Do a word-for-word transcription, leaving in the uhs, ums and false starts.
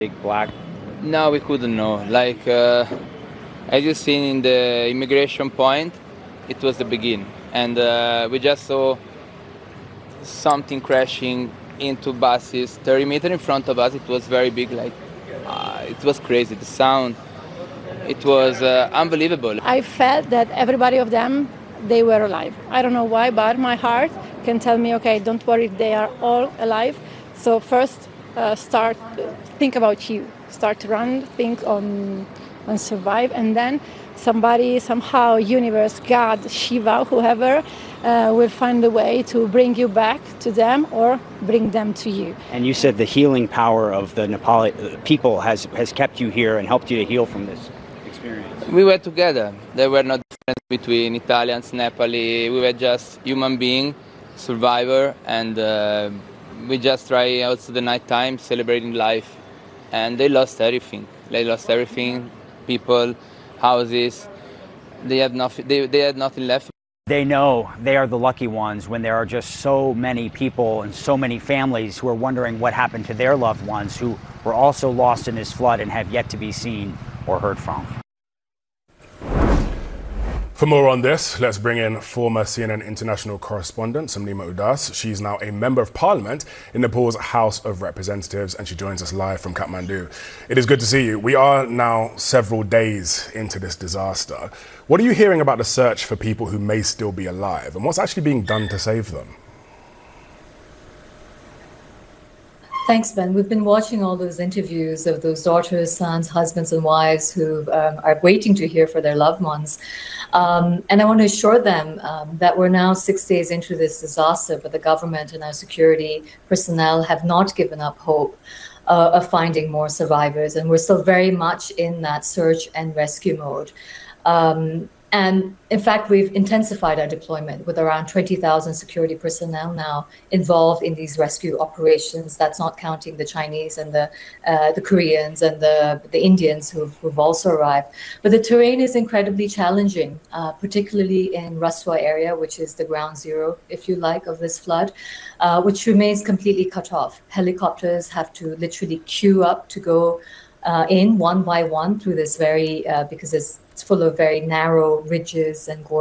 Big black. No, we couldn't know. Like, uh, as you seen in the immigration point, it was the beginning. And uh, we just saw something crashing into buses thirty meters in front of us. It was very big, like, uh, it was crazy. The sound, it was uh, unbelievable. I felt that everybody of them, they were alive. I don't know why, but my heart can tell me, okay, don't worry, they are all alive. So first, uh, start, think about you. Start to run, think on, on survive, and then somebody, somehow, universe, God, Shiva, whoever, uh, will find a way to bring you back to them or bring them to you. And you said the healing power of the Nepali people has, has kept you here and helped you to heal from this experience. We were together. There were no difference between Italians, Nepali. We were just human beings, survivor, and uh, we just try also the night time celebrating life. And they lost everything. They lost everything, people, houses. They had nothing. They, they had nothing left. They know they are the lucky ones when there are just so many people and so many families who are wondering what happened to their loved ones who were also lost in this flood and have yet to be seen or heard from. For more on this, let's bring in former C N N international correspondent Samlima Udas. She's now a member of parliament in Nepal's House of Representatives, and she joins us live from Kathmandu. It is good to see you. We are now several days into this disaster. What are you hearing about the search for people who may still be alive, and what's actually being done to save them? Thanks, Ben. We've been watching all those interviews of those daughters, sons, husbands, and wives who um, are waiting to hear for their loved ones. Um, and I want to assure them um, that we're now six days into this disaster, but the government and our security personnel have not given up hope uh, of finding more survivors. And we're still very much in that search and rescue mode. Um, And in fact, we've intensified our deployment with around twenty thousand security personnel now involved in these rescue operations. That's not counting the Chinese and the uh, the Koreans and the, the Indians who've, who've also arrived. But the terrain is incredibly challenging, uh, particularly in Raswa area, which is the ground zero, if you like, of this flood, uh, which remains completely cut off. Helicopters have to literally queue up to go uh, in one by one through this very, uh, because it's, it's full of very narrow ridges and gorges.